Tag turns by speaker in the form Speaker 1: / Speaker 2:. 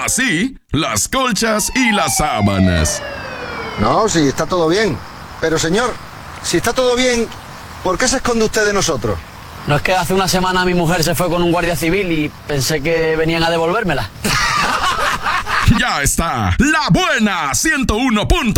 Speaker 1: así las colchas y las sábanas.
Speaker 2: No, sí, está todo bien. Pero señor, si está todo bien, ¿por qué se esconde usted de nosotros?
Speaker 3: No es que hace una semana mi mujer se fue con un guardia civil y pensé que venían a devolvérmela.
Speaker 1: Ya está, La Buena 101.